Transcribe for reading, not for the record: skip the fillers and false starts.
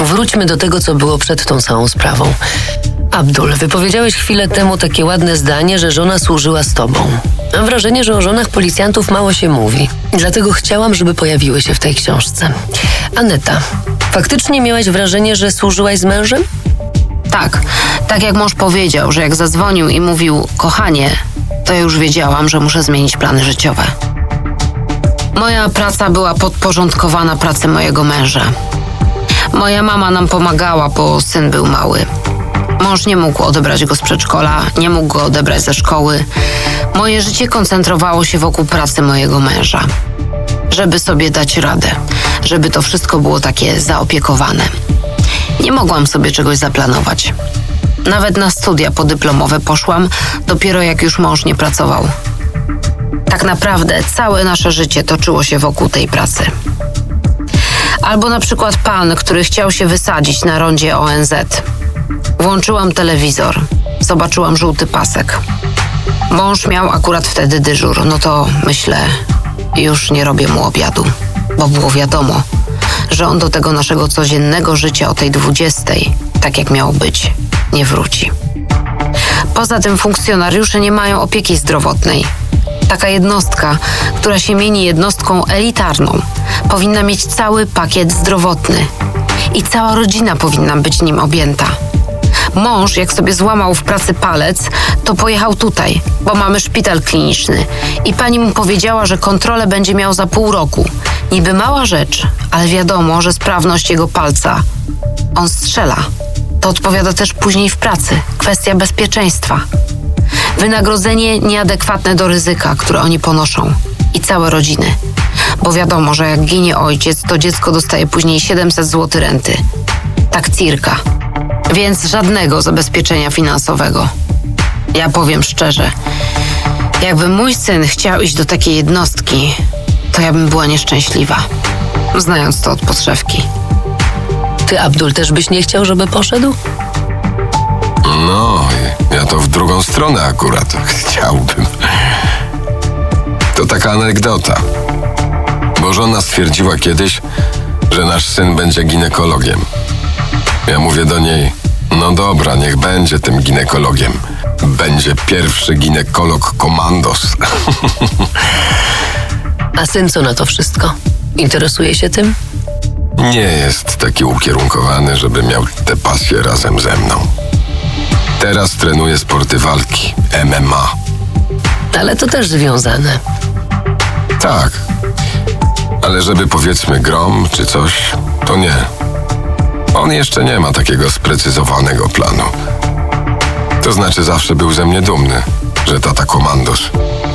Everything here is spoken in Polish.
Wróćmy do tego, co było przed tą całą sprawą. Abdul, wypowiedziałeś chwilę temu takie ładne zdanie, że żona służyła z tobą. Mam wrażenie, że o żonach policjantów mało się mówi. Dlatego chciałam, żeby pojawiły się w tej książce. Aneta, faktycznie miałaś wrażenie, że służyłaś z mężem? Tak jak mąż powiedział, że jak zadzwonił i mówił kochanie, to ja już wiedziałam, że muszę zmienić plany życiowe. Moja praca była podporządkowana pracy mojego męża. Moja mama nam pomagała, bo syn był mały. Mąż nie mógł odebrać go z przedszkola, nie mógł go odebrać ze szkoły. Moje życie koncentrowało się wokół pracy mojego męża. Żeby sobie dać radę, żeby to wszystko było takie zaopiekowane. Nie mogłam sobie czegoś zaplanować. Nawet na studia podyplomowe poszłam, dopiero jak już mąż nie pracował. Tak naprawdę całe nasze życie toczyło się wokół tej pracy. Albo na przykład pan, który chciał się wysadzić na rondzie ONZ. Włączyłam telewizor, zobaczyłam żółty pasek. Mąż miał akurat wtedy dyżur, no to myślę, już nie robię mu obiadu, bo było wiadomo, że on do tego naszego codziennego życia o tej 20, tak jak miało być, nie wróci. Poza tym funkcjonariusze nie mają opieki zdrowotnej. Taka jednostka, która się mieni jednostką elitarną, powinna mieć cały pakiet zdrowotny i cała rodzina powinna być nim objęta. Mąż, jak sobie złamał w pracy palec, to pojechał tutaj, bo mamy szpital kliniczny i pani mu powiedziała, że kontrolę będzie miał za pół roku. Niby mała rzecz, ale wiadomo, że sprawność jego palca. On strzela. To odpowiada też później w pracy. Kwestia bezpieczeństwa. Wynagrodzenie nieadekwatne do ryzyka, które oni ponoszą. I całe rodziny. Bo wiadomo, że jak ginie ojciec, to dziecko dostaje później 700 zł renty. Tak cirka. Więc żadnego zabezpieczenia finansowego. Ja powiem szczerze, jakby mój syn chciał iść do takiej jednostki, to ja bym była nieszczęśliwa. Znając to od podszewki. Ty, Abdul, też byś nie chciał, żeby poszedł? No, ja to w drugą stronę akurat chciałbym. To taka anegdota. Bo żona stwierdziła kiedyś, że nasz syn będzie ginekologiem. Ja mówię do niej, no dobra, niech będzie tym ginekologiem. Będzie pierwszy ginekolog komandos. A syn co na to wszystko? Interesuje się tym? Nie jest taki ukierunkowany, żeby miał tę pasję razem ze mną. Teraz trenuje sporty walki, MMA. Ale to też związane. Tak, ale żeby powiedzmy grom czy coś, to nie. On jeszcze nie ma takiego sprecyzowanego planu. To znaczy zawsze był ze mnie dumny, że tata komandos.